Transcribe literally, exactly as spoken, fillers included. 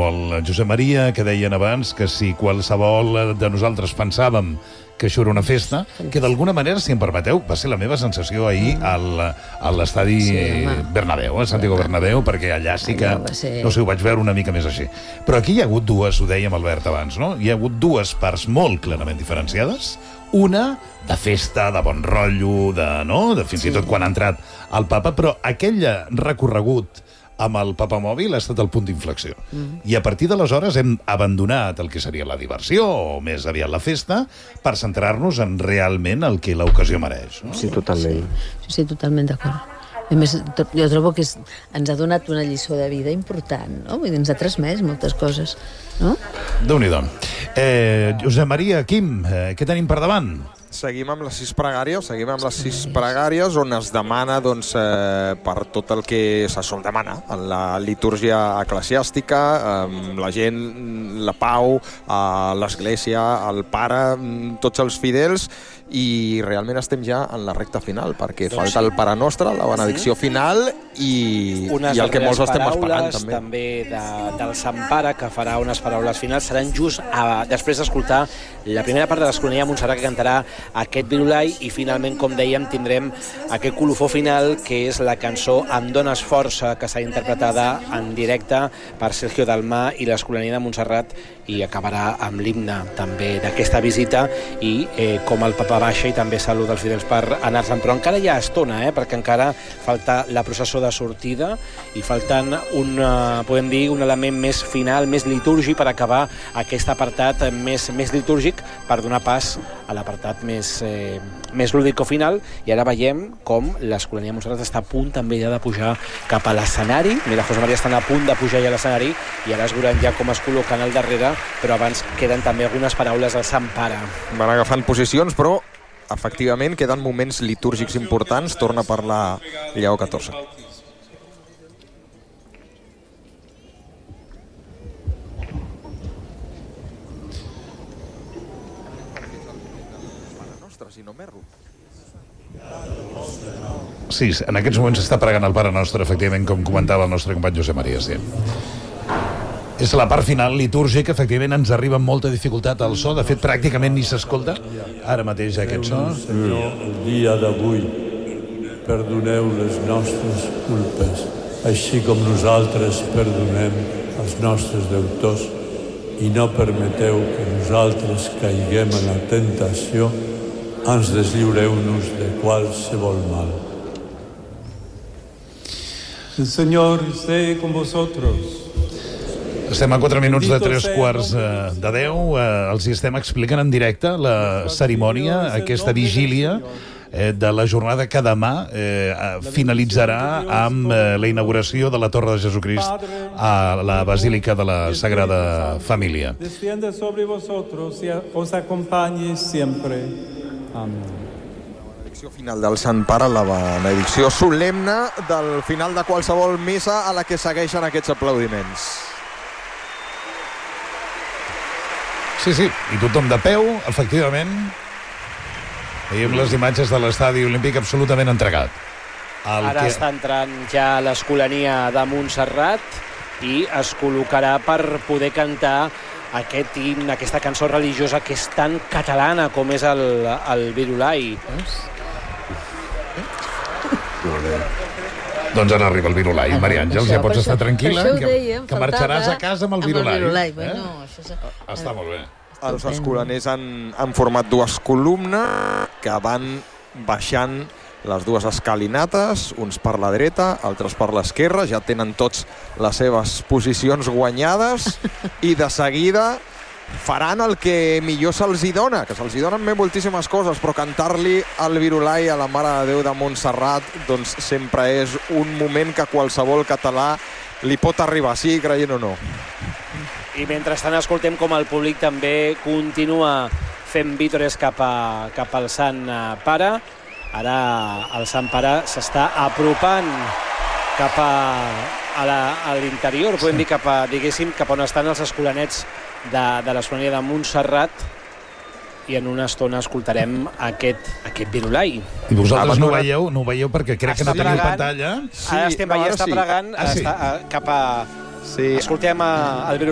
qualsevol. Josep Maria, que deien abans que si qualsevol de nosaltres pensàvem que això era una festa, que d'alguna manera, si em permeteu, va ser la meva sensació ahir al, a l'estadi sí, Bernabéu, a Santiago Bernabéu, perquè allà sí que, no sé, ho vaig veure una mica més així. Però aquí hi ha hagut dues, ho dèiem Albert abans, no? Hi ha hagut dues parts molt clarament diferenciades. Una de festa, de bon rotllo, de, no? de fins i tot quan ha entrat el papa, però aquell recorregut amb el papamòbil ha estat el punt d'inflexió. Mm. I a partir d'aleshores hem abandonat el que seria la diversió, o més aviat la festa, per centrar-nos en realment el que l'ocasió mereix. No? Sí, totalment. Sí, sí totalment d'acord. A més, jo trobo que és, ens ha donat una lliçó de vida important, no? Vull dir, ens ha transmès moltes coses, no? Déu-n'hi-do. Eh, Josep Maria, Quim, eh, què tenim per davant? Seguim amb les sis pregàries, seguim amb les sis pregàries on es demana doncs, eh, per tot el que se sol demanar en la litúrgia eclesiàstica, eh, la gent, la pau, eh, l'església, el pare, tots els fidels, i realment estem ja en la recta final, perquè doncs falta el Pare Nostre, la benedicció final i, i el que molts estem esperant també. també de, del Sant Pare, que farà unes paraules finals, seran just a, després d'escoltar la primera part de l'Escolania de Montserrat, que cantarà aquest virulai, i finalment, com dèiem, tindrem aquest colofó final, que és la cançó Em dones força, que serà interpretada en directe per Sergio Dalmà i l'Escolania de Montserrat, i acabarà amb l'himne també d'aquesta visita, i eh, com el papa baixa i també saluda els fidels per anar-se'n, però encara hi ha estona, eh, perquè encara falta la processó de sortida i falten un, uh, podem dir, un element més final, més litúrgic, per acabar aquest apartat més, més litúrgic, per donar pas a l'apartat més, eh, més lúdico final. I ara veiem com l'Escolania de Montserrat està a punt també ja de pujar cap a l'escenari. Mira, José María estan a punt de pujar ja a l'escenari, i ara es veuran ja com es col·loquen al darrere, però abans queden també algunes paraules al Sant Pare. Van agafant posicions, però efectivament queden moments litúrgics importants. Torna a parlar Lleó catorze. Sí, en aquests moments està pregant el Pare Nostre, efectivament, com comentava el nostre company Josep Maria. Sí. És la part final litúrgica, efectivament ens arriba amb molta dificultat al so, de fet pràcticament ni s'escolta ara mateix aquest so. Senyor, el dia d'avui perdoneu les nostres culpes, així com nosaltres perdonem els nostres deutors, i no permeteu que nosaltres caiguem en la tentació, ens deslliureu-nos de qualsevol mal. El Señor esté con vosotros. Estem a quatre minuts de tres quarts de deu. Els hi estem explicant en directe la cerimònia, aquesta vigília de la jornada que demà eh, finalitzarà amb eh, la inauguració de la Torre de Jesucrist a la Basílica de la Sagrada Família. Descienda sobre vosotros y os acompañe siempre. Amén. Final del Sant Pare, la benedicció solemne del final de qualsevol missa, a la que segueixen aquests aplaudiments. Sí, sí, i tothom de peu, efectivament. Veiem les imatges de l'estadi olímpic absolutament entregat. El Ara que... està entrant ja l'Escolania de Montserrat i es col·locarà per poder cantar aquest himne, aquesta cançó religiosa que és tan catalana com és el, el virulai. Doncs ara arriba el virulai. Maria Àngels, ja pots estar tranquil·la, que, dèiem, que marxaràs a casa amb el virulai. Amb el virulai. Eh? Bueno, això és... Està molt bé. Els escolaners han, han format dues columnes que van baixant les dues escalinates, uns per la dreta, altres per l'esquerra, ja tenen tots les seves posicions guanyades, i de seguida faran el que millor se'ls hi dona, que se'ls hi donen bé moltíssimes coses, però cantar-li al virulai a la Mare de Déu de Montserrat doncs sempre és un moment que qualsevol català li pot arribar, sí, creient o no. I mentrestant escoltem com el públic també continua fent vítores cap, a, cap al Sant Pare. Ara el Sant Pare s'està apropant cap a, a l'interior, podem dir cap a, diguéssim, cap on estan els escolanets de, de l'Escolania de Montserrat, i en una estona escoltarem aquest, aquest virulai. I vosaltres no ho veieu, no ho veieu perquè crec que no teniu pantalla. Sí, ara estem veient, està pregant, ah, sí. està, cap a... Sí. Escoltem el virulai.